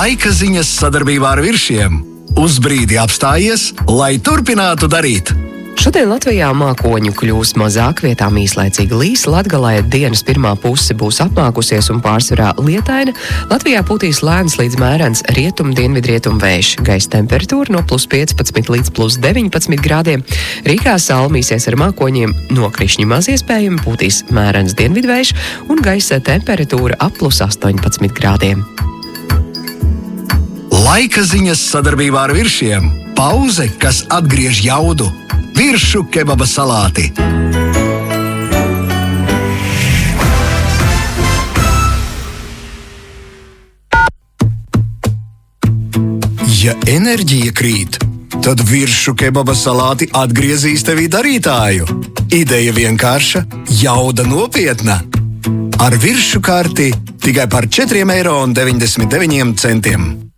Laika ziņas sadarbībā ar Viršiem. Uz brīdi apstājies, lai turpinātu darīt. Šodien Latvijā mākoņu kļūs mazāk, vietām īslaicīgi līs. Latgalē dienas pirmā puse būs apmākusies un pārsvarā lietaina. Latvijā pūtīs lēns līdz mērens rietum-dienvidrietum vējš. Gaisa temperatūra no +15 līdz +19 grādiem. Rīgā salmīsies ar mākoņiem, nokrišņi maz iespējami, pūtīs mērens dienvidvējš un gaisa temperatūra ap +18 grādiem. Laika ziņas sadarbībā ar Viršiem. Pauze, kas atgriež jaudu. Viršu kebaba salāti. Ja enerģija krīt, tad Viršu kebaba salāti atgriezīs tevī darītāju. Ideja vienkārša, jauda nopietna. Ar Viršu karti tikai par 4,99 eiro.